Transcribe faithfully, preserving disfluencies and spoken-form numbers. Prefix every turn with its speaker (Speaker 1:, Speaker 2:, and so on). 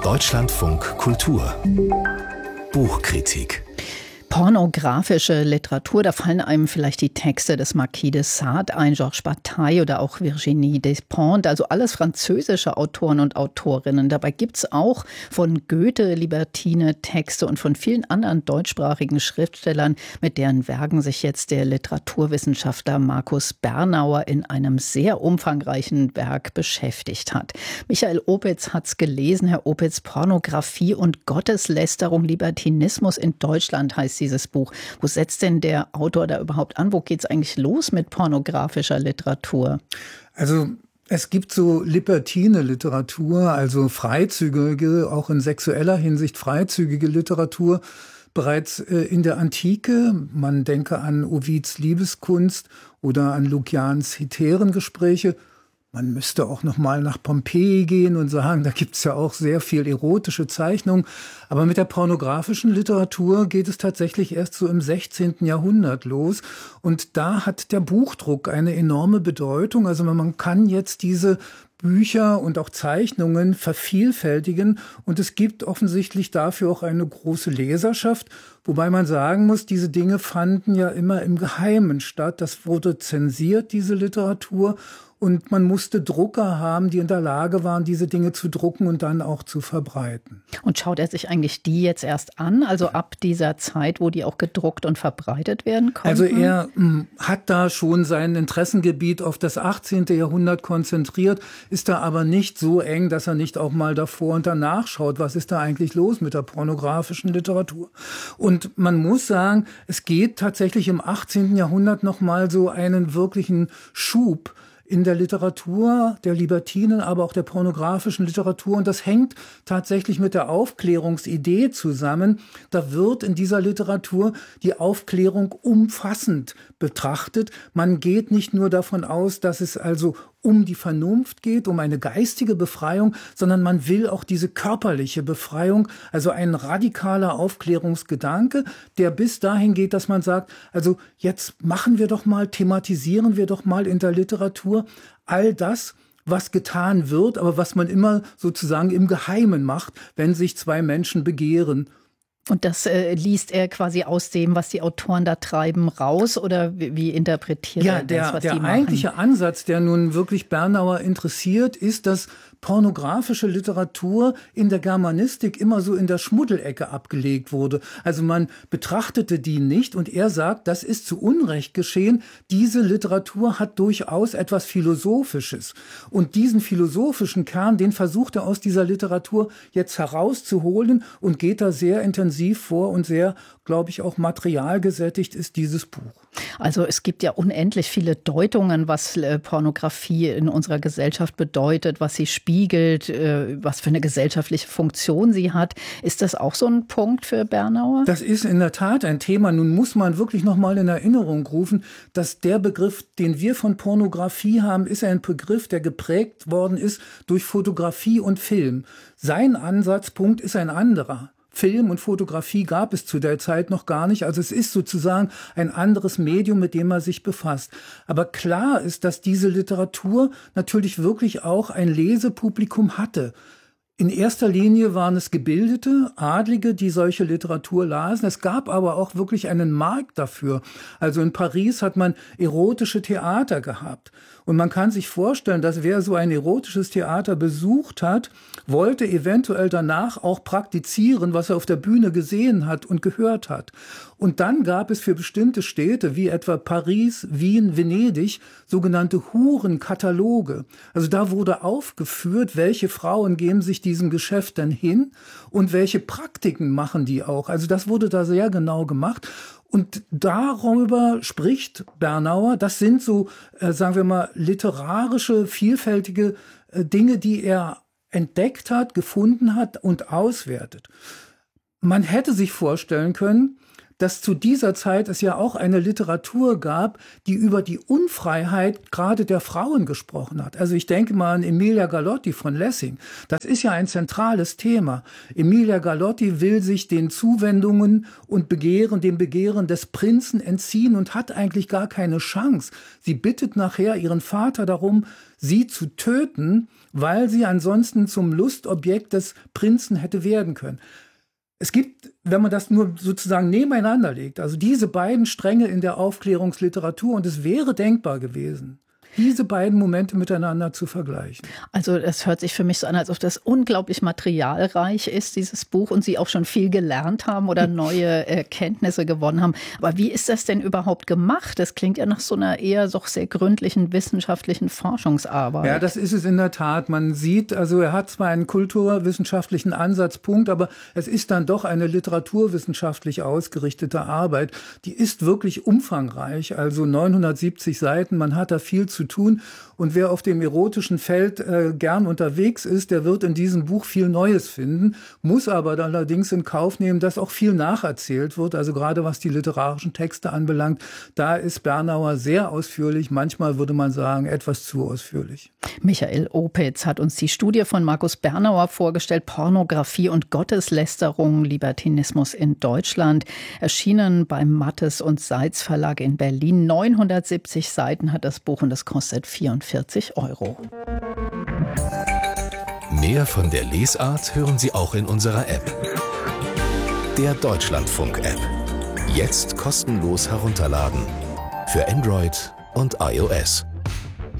Speaker 1: Deutschlandfunk Kultur Buchkritik.
Speaker 2: Pornografische Literatur, da fallen einem vielleicht die Texte des Marquis de Sade ein, Georges Bataille oder auch Virginie Despentes, also alles französische Autoren und Autorinnen. Dabei gibt's auch von Goethe libertine Texte und von vielen anderen deutschsprachigen Schriftstellern, mit deren Werken sich jetzt der Literaturwissenschaftler Markus Bernauer in einem sehr umfangreichen Werk beschäftigt hat. Michael Opitz hat's gelesen. Herr Opitz, Pornografie und Gotteslästerung, Libertinismus in Deutschland heißt dieses Buch. Wo setzt denn der Autor da überhaupt an? Wo geht es eigentlich los mit pornografischer Literatur?
Speaker 3: Also es gibt so libertine Literatur, also freizügige, auch in sexueller Hinsicht freizügige Literatur. Bereits äh, in der Antike, man denke an Ovids Liebeskunst oder an Lukians Heterengespräche. Man müsste auch noch mal nach Pompeji gehen und sagen, da gibt's ja auch sehr viel erotische Zeichnung. Aber mit der pornografischen Literatur geht es tatsächlich erst so im sechzehnten Jahrhundert los. Und da hat der Buchdruck eine enorme Bedeutung. Also man kann jetzt diese Bücher und auch Zeichnungen vervielfältigen. Und es gibt offensichtlich dafür auch eine große Leserschaft. Wobei man sagen muss, diese Dinge fanden ja immer im Geheimen statt. Das wurde zensiert, diese Literatur. Und man musste Drucker haben, die in der Lage waren, diese Dinge zu drucken und dann auch zu verbreiten.
Speaker 2: Und schaut er sich eigentlich die jetzt erst an, also ab dieser Zeit, wo die auch gedruckt und verbreitet werden konnten?
Speaker 3: Also er mh, hat da schon sein Interessengebiet auf das achtzehnten Jahrhundert konzentriert, ist da aber nicht so eng, dass er nicht auch mal davor und danach schaut, was ist da eigentlich los mit der pornografischen Literatur. Und man muss sagen, es geht tatsächlich im achtzehnten Jahrhundert noch mal so einen wirklichen Schub in der Literatur, der libertinen, aber auch der pornografischen Literatur. Und das hängt tatsächlich mit der Aufklärungsidee zusammen. Da wird in dieser Literatur die Aufklärung umfassend betrachtet. Man geht nicht nur davon aus, dass es also um die Vernunft geht, um eine geistige Befreiung, sondern man will auch diese körperliche Befreiung, also ein radikaler Aufklärungsgedanke, der bis dahin geht, dass man sagt, also jetzt machen wir doch mal, thematisieren wir doch mal in der Literatur all das, was getan wird, aber was man immer sozusagen im Geheimen macht, wenn sich zwei Menschen begehren.
Speaker 2: Und das äh, liest er quasi aus dem, was die Autoren da treiben, raus? Oder wie, wie interpretiert
Speaker 3: ja,
Speaker 2: er das,
Speaker 3: der,
Speaker 2: was
Speaker 3: der
Speaker 2: die machen?
Speaker 3: Der eigentliche Ansatz, der nun wirklich Bernauer interessiert, ist, dass pornografische Literatur in der Germanistik immer so in der Schmuddelecke abgelegt wurde. Also man betrachtete die nicht und er sagt, das ist zu Unrecht geschehen. Diese Literatur hat durchaus etwas Philosophisches. Und diesen philosophischen Kern, den versucht er aus dieser Literatur jetzt herauszuholen und geht da sehr intensiv vor und sehr, glaube ich, auch materialgesättigt ist dieses Buch.
Speaker 2: Also es gibt ja unendlich viele Deutungen, was Pornografie in unserer Gesellschaft bedeutet, was sie spiegelt, was für eine gesellschaftliche Funktion sie hat. Ist das auch so ein Punkt für Bernauer?
Speaker 3: Das ist in der Tat ein Thema. Nun muss man wirklich noch mal in Erinnerung rufen, dass der Begriff, den wir von Pornografie haben, ist ein Begriff, der geprägt worden ist durch Fotografie und Film. Sein Ansatzpunkt ist ein anderer. Film und Fotografie gab es zu der Zeit noch gar nicht. Also es ist sozusagen ein anderes Medium, mit dem man sich befasst. Aber klar ist, dass diese Literatur natürlich wirklich auch ein Lesepublikum hatte. In erster Linie waren es Gebildete, Adlige, die solche Literatur lasen. Es gab aber auch wirklich einen Markt dafür. Also in Paris hat man erotische Theater gehabt. Und man kann sich vorstellen, dass wer so ein erotisches Theater besucht hat, wollte eventuell danach auch praktizieren, was er auf der Bühne gesehen hat und gehört hat. Und dann gab es für bestimmte Städte, wie etwa Paris, Wien, Venedig, sogenannte Hurenkataloge. Also da wurde aufgeführt, welche Frauen geben sich diesem Geschäft denn hin und welche Praktiken machen die auch. Also das wurde da sehr genau gemacht. Und darüber spricht Bernauer. Das sind so, äh, sagen wir mal, literarische, vielfältige äh, Dinge, die er entdeckt hat, gefunden hat und auswertet. Man hätte sich vorstellen können, dass zu dieser Zeit es ja auch eine Literatur gab, die über die Unfreiheit gerade der Frauen gesprochen hat. Also ich denke mal an Emilia Galotti von Lessing. Das ist ja ein zentrales Thema. Emilia Galotti will sich den Zuwendungen und Begehren, dem Begehren des Prinzen entziehen und hat eigentlich gar keine Chance. Sie bittet nachher ihren Vater darum, sie zu töten, weil sie ansonsten zum Lustobjekt des Prinzen hätte werden können. Es gibt, wenn man das nur sozusagen nebeneinander legt, also diese beiden Stränge in der Aufklärungsliteratur, und es wäre denkbar gewesen, diese beiden Momente miteinander zu vergleichen.
Speaker 2: Also es hört sich für mich so an, als ob das unglaublich materialreich ist, dieses Buch, und Sie auch schon viel gelernt haben oder neue Erkenntnisse gewonnen haben. Aber wie ist das denn überhaupt gemacht? Das klingt ja nach so einer eher doch sehr gründlichen wissenschaftlichen Forschungsarbeit.
Speaker 3: Ja, das ist es in der Tat. Man sieht, also er hat zwar einen kulturwissenschaftlichen Ansatzpunkt, aber es ist dann doch eine literaturwissenschaftlich ausgerichtete Arbeit. Die ist wirklich umfangreich, also neunhundertsiebzig Seiten. Man hat da viel zu tun. Und wer auf dem erotischen Feld äh, gern unterwegs ist, der wird in diesem Buch viel Neues finden, muss aber dann allerdings in Kauf nehmen, dass auch viel nacherzählt wird. Also gerade was die literarischen Texte anbelangt, da ist Bernauer sehr ausführlich, manchmal würde man sagen, etwas zu ausführlich.
Speaker 2: Michael Opitz hat uns die Studie von Markus Bernauer vorgestellt, Pornografie und Gotteslästerung, Libertinismus in Deutschland, erschienen beim Mattes und Seitz Verlag in Berlin. neunhundertsiebzig Seiten hat das Buch und das kostet vierundvierzig Euro.
Speaker 1: Mehr von der Lesart hören Sie auch in unserer App. Der Deutschlandfunk-App. Jetzt kostenlos herunterladen. Für Android und iOS.